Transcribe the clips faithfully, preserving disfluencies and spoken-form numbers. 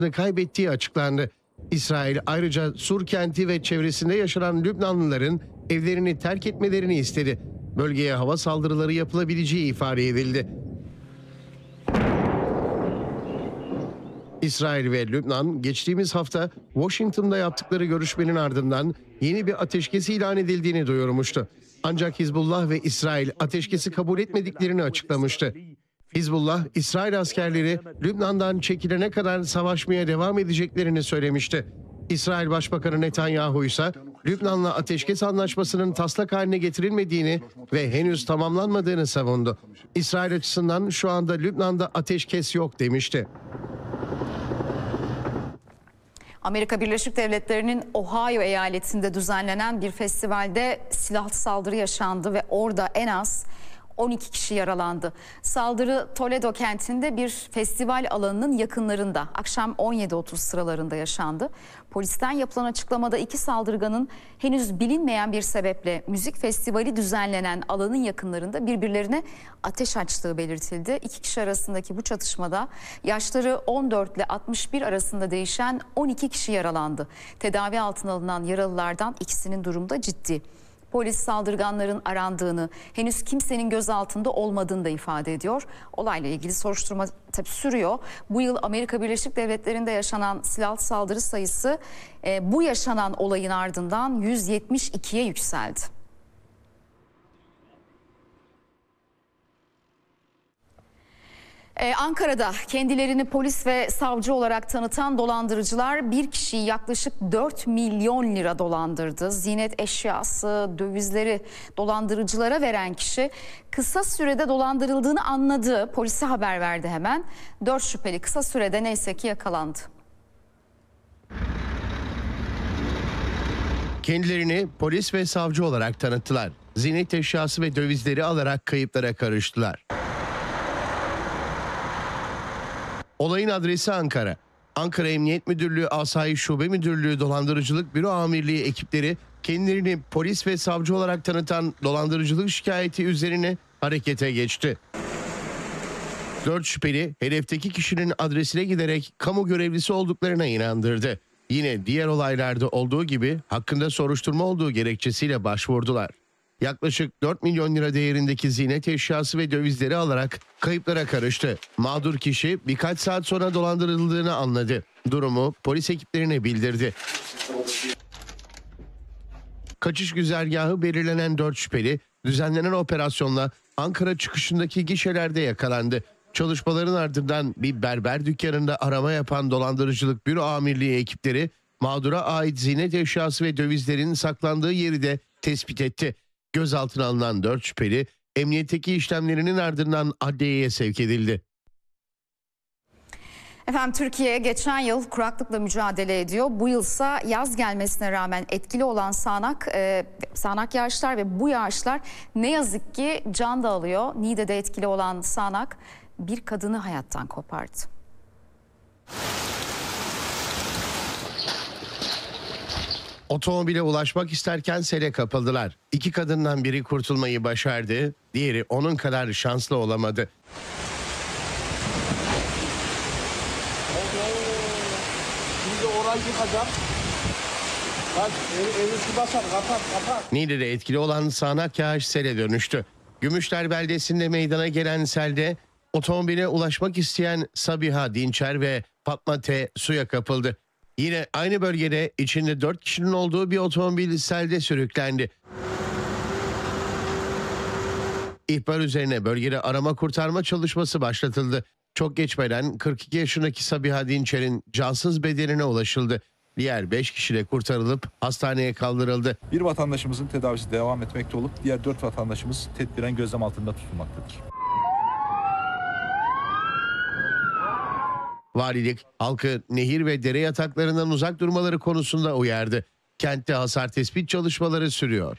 kaybettiği açıklandı. İsrail ayrıca Sur kenti ve çevresinde yaşanan Lübnanlıların evlerini terk etmelerini istedi. Bölgeye hava saldırıları yapılabileceği ifade edildi. İsrail ve Lübnan geçtiğimiz hafta Washington'da yaptıkları görüşmenin ardından yeni bir ateşkes ilan edildiğini duyurmuştu. Ancak Hizbullah ve İsrail ateşkesi kabul etmediklerini açıklamıştı. Hizbullah, İsrail askerleri Lübnan'dan çekilene kadar savaşmaya devam edeceklerini söylemişti. İsrail Başbakanı Netanyahu ise Lübnan'la ateşkes anlaşmasının taslak haline getirilmediğini ve henüz tamamlanmadığını savundu. İsrail açısından şu anda Lübnan'da ateşkes yok demişti. Amerika Birleşik Devletleri'nin Ohio eyaletinde düzenlenen bir festivalde silahlı saldırı yaşandı ve orada en az on iki kişi yaralandı. Saldırı Toledo kentinde bir festival alanının yakınlarında akşam on yedi otuz sıralarında yaşandı. Polisten yapılan açıklamada iki saldırganın henüz bilinmeyen bir sebeple müzik festivali düzenlenen alanın yakınlarında birbirlerine ateş açtığı belirtildi. İki kişi arasındaki bu çatışmada yaşları on dört ile altmış bir arasında değişen on iki kişi yaralandı. Tedavi altına alınan yaralılardan ikisinin durumu da ciddi. Polis saldırganların arandığını, henüz kimsenin gözaltında olmadığını da ifade ediyor. Olayla ilgili soruşturma tabii sürüyor. Bu yıl Amerika Birleşik Devletleri'nde yaşanan silahlı saldırı sayısı e, bu yaşanan olayın ardından yüz yetmiş ikiye yükseldi. Ee, Ankara'da kendilerini polis ve savcı olarak tanıtan dolandırıcılar bir kişiyi yaklaşık dört milyon lira dolandırdı. Ziynet eşyası, dövizleri dolandırıcılara veren kişi kısa sürede dolandırıldığını anladı. Polise haber verdi hemen. Dört şüpheli kısa sürede neyse ki yakalandı. Kendilerini polis ve savcı olarak tanıttılar. Ziynet eşyası ve dövizleri alarak kayıplara karıştılar. Olayın adresi Ankara. Ankara Emniyet Müdürlüğü Asayiş Şube Müdürlüğü Dolandırıcılık Büro Amirliği ekipleri kendilerini polis ve savcı olarak tanıtan dolandırıcılık şikayeti üzerine harekete geçti. Dört şüpheli hedefteki kişinin adresine giderek kamu görevlisi olduklarına inandırdı. Yine diğer olaylarda olduğu gibi hakkında soruşturma olduğu gerekçesiyle başvurdular. Yaklaşık dört milyon lira değerindeki ziynet eşyası ve dövizleri alarak kayıplara karıştı. Mağdur kişi birkaç saat sonra dolandırıldığını anladı. Durumu polis ekiplerine bildirdi. Kaçış güzergahı belirlenen dört şüpheli düzenlenen operasyonla Ankara çıkışındaki gişelerde yakalandı. Çalışmaların ardından bir berber dükkanında arama yapan dolandırıcılık büro amirliği ekipleri mağdura ait ziynet eşyası ve dövizlerin saklandığı yeri de tespit etti. Gözaltına alınan dört şüpheli emniyetteki işlemlerinin ardından adliyeye sevk edildi. Efendim Türkiye geçen yıl kuraklıkla mücadele ediyor. Bu yılsa yaz gelmesine rağmen etkili olan sağanak, e, sağanak yağışlar ve bu yağışlar ne yazık ki can da alıyor. Niğde'de etkili olan sağanak bir kadını hayattan kopardı. Otomobile ulaşmak isterken sele kapıldılar. İki kadından biri kurtulmayı başardı, diğeri onun kadar şanslı olamadı. Şimdi orayı yıkacağım. Bak evi, evi su basar, kapat kapat. Niğde'de etkili olan sağanak yağış sele dönüştü. Gümüşler beldesinde meydana gelen selde otomobile ulaşmak isteyen Sabiha Dinçer ve Fatma T suya kapıldı. Yine aynı bölgede içinde dört kişinin olduğu bir otomobil selde sürüklendi. İhbar üzerine bölgede arama kurtarma çalışması başlatıldı. Çok geçmeden kırk iki yaşındaki Sabiha Dinçer'in cansız bedenine ulaşıldı. Diğer beş kişi de kurtarılıp hastaneye kaldırıldı. Bir vatandaşımızın tedavisi devam etmekte olup diğer dört vatandaşımız tedbiren gözlem altında tutulmaktadır. Valilik halkı nehir ve dere yataklarından uzak durmaları konusunda uyardı. Kentte hasar tespit çalışmaları sürüyor.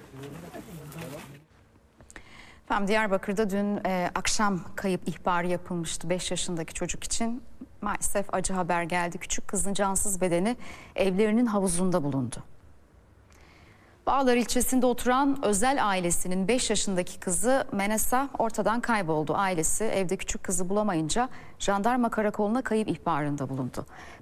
Efendim Diyarbakır'da dün e, akşam kayıp ihbarı yapılmıştı beş yaşındaki çocuk için. Maalesef acı haber geldi. Küçük kızın cansız bedeni evlerinin havuzunda bulundu. Bağlar ilçesinde oturan Özel ailesinin beş yaşındaki kızı Menesa ortadan kayboldu. Ailesi evde küçük kızı bulamayınca jandarma karakoluna kayıp ihbarında bulundu.